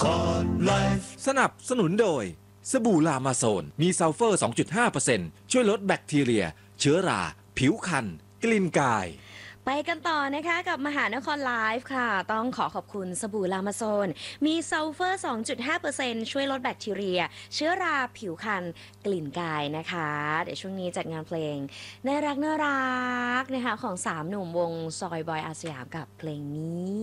สนับสนุนโดยสบู่ลามาโซนมีซัลเฟอร์ 2.5% ช่วยลดแบคทีเรียเชื้อราผิวคันกลิ่นกายไปกันต่อนะคะกับมหานครไลฟ์ค่ะต้องขอบคุณสบู่ลามาโซนมีซัลเฟอร์ 2.5% ช่วยลดแบคทีเรียเชื้อราผิวคันกลิ่นกายนะคะเดี๋ยวช่วงนี้จัดงานเพลงน่ารักนะคะของ3 หนุ่มวงซอยบอยอาสยามกับเพลงนี้